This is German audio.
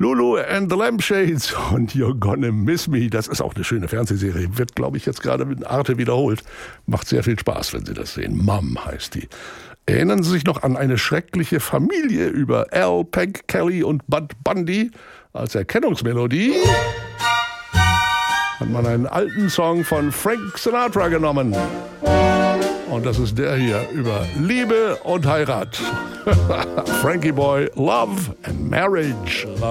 Lulu and the Lampshades und You're Gonna Miss Me. Das ist auch eine schöne Fernsehserie. Wird, glaube ich, jetzt gerade mit Arte wiederholt. Macht sehr viel Spaß, wenn Sie das sehen. Mom heißt die. Erinnern Sie sich noch an eine schreckliche Familie über Al, Peg, Kelly und Bud Bundy? Als Erkennungsmelodie hat man einen alten Song von Frank Sinatra genommen. Und das ist der hier über Liebe und Heirat. Frankie Boy, Love and Marriage.